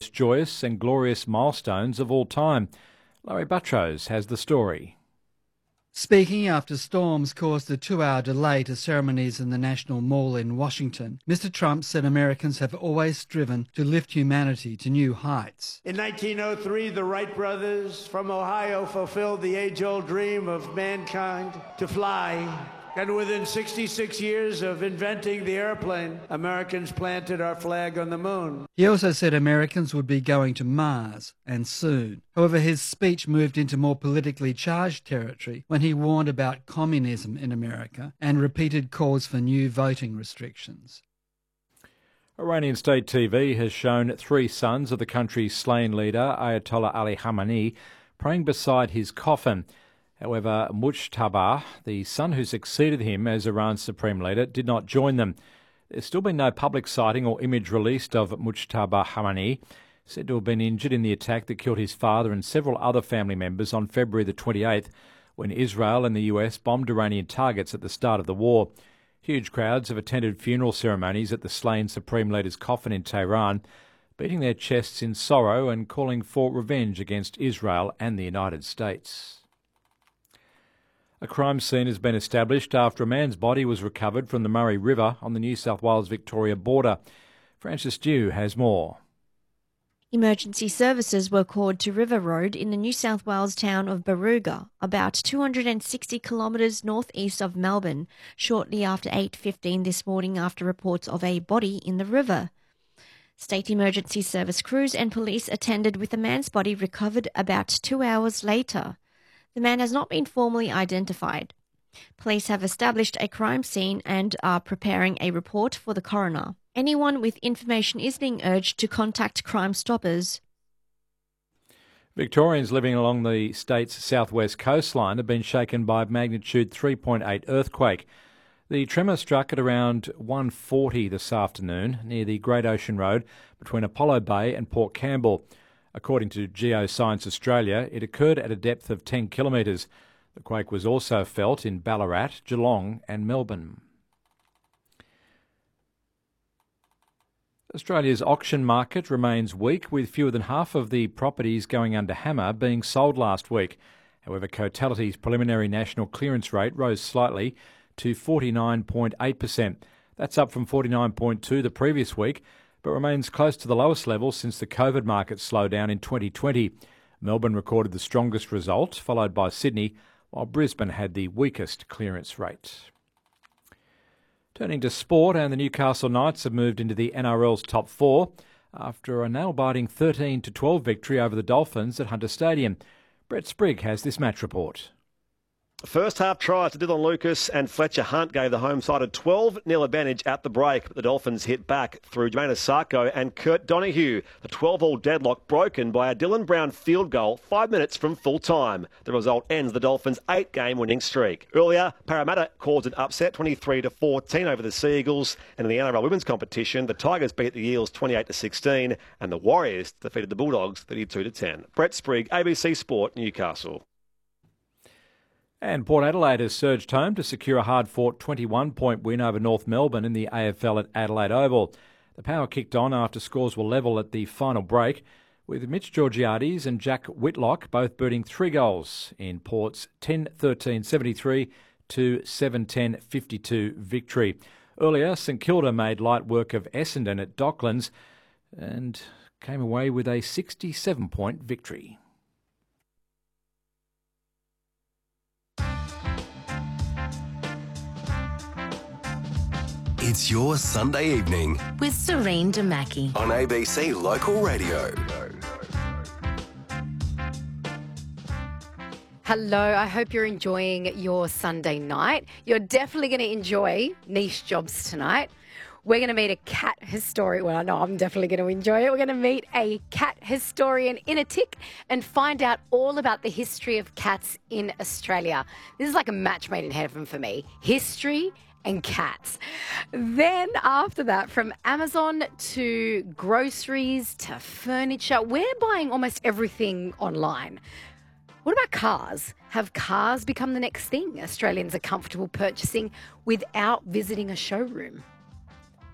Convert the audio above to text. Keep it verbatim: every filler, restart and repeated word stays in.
most joyous and glorious milestones of all time. Larry Buttrose has the story. Speaking after storms caused a two-hour delay to ceremonies in the National Mall in Washington, Mister Trump said Americans have always striven to lift humanity to new heights. In nineteen oh three, the Wright brothers from Ohio fulfilled the age-old dream of mankind to fly. And within sixty-six years of inventing the airplane, Americans planted our flag on the moon. He also said Americans would be going to Mars, and soon. However, his speech moved into more politically charged territory when he warned about communism in America and repeated calls for new voting restrictions. Iranian state T V has shown three sons of the country's slain leader, Ayatollah Ali Khamenei, praying beside his coffin. However, Mujtaba, the son who succeeded him as Iran's supreme leader, did not join them. There's still been no public sighting or image released of Mujtaba Khamenei, said to have been injured in the attack that killed his father and several other family members on February the twenty-eighth, when Israel and the U S bombed Iranian targets at the start of the war. Huge crowds have attended funeral ceremonies at the slain supreme leader's coffin in Tehran, beating their chests in sorrow and calling for revenge against Israel and the United States. A crime scene has been established after a man's body was recovered from the Murray River on the New South Wales-Victoria border. Frances Dew has more. Emergency services were called to River Road in the New South Wales town of Barooga, about two hundred sixty kilometres northeast of Melbourne, shortly after eight fifteen this morning after reports of a body in the river. State Emergency Service crews and police attended with the man's body recovered about two hours later. The man has not been formally identified. Police have established a crime scene and are preparing a report for the coroner. Anyone with information is being urged to contact Crime Stoppers. Victorians living along the state's southwest coastline have been shaken by a magnitude three point eight earthquake. The tremor struck at around one forty this afternoon near the Great Ocean Road between Apollo Bay and Port Campbell. According to Geoscience Australia, it occurred at a depth of ten kilometres. The quake was also felt in Ballarat, Geelong and Melbourne. Australia's auction market remains weak, with fewer than half of the properties going under hammer being sold last week. However, Cotality's preliminary national clearance rate rose slightly to forty-nine point eight percent. That's up from forty-nine point two the previous week, but remains close to the lowest level since the COVID market slowdown in twenty twenty. Melbourne recorded the strongest result, followed by Sydney, while Brisbane had the weakest clearance rate. Turning to sport, and the Newcastle Knights have moved into the N R L's top four after a nail-biting thirteen to twelve victory over the Dolphins at Hunter Stadium. Brett Sprigg has this match report. First half tries to Dylan Lucas and Fletcher Hunt gave the home side a twelve nil advantage at the break, but the Dolphins hit back through Jermaine Asako and Kurt Donahue. The twelve-all deadlock broken by a Dylan Brown field goal five minutes from full time. The result ends the Dolphins' eight-game winning streak. Earlier, Parramatta caused an upset twenty-three to fourteen over the Sea Eagles, and in the N R L women's competition, the Tigers beat the Eels twenty-eight to sixteen, and the Warriors defeated the Bulldogs thirty-two to ten. Brett Sprigg, A B C Sport, Newcastle. And Port Adelaide has surged home to secure a hard-fought twenty-one point win over North Melbourne in the A F L at Adelaide Oval. The Power kicked on after scores were level at the final break, with Mitch Georgiades and Jack Whitlock both booting three goals in Port's ten thirteen seventy-three to seven ten fifty-two victory. Earlier, St Kilda made light work of Essendon at Docklands and came away with a sixty-seven point victory. It's your Sunday evening with Serene Damaki on A B C Local Radio. Hello, I hope you're enjoying your Sunday night. You're definitely going to enjoy Niche Jobs tonight. We're going to meet a cat historian. Well, I know I'm definitely going to enjoy it. We're going to meet a cat historian in a tick and find out all about the history of cats in Australia. This is like a match made in heaven for me. History and cats. Then after that, from Amazon to groceries to furniture, we're buying almost everything online. What about cars? Have cars become the next thing Australians are comfortable purchasing without visiting a showroom?